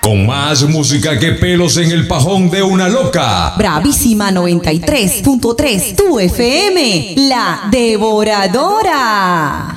con más música que pelos en el pajón de una loca. Bravísima 93.3, tu FM, la devoradora.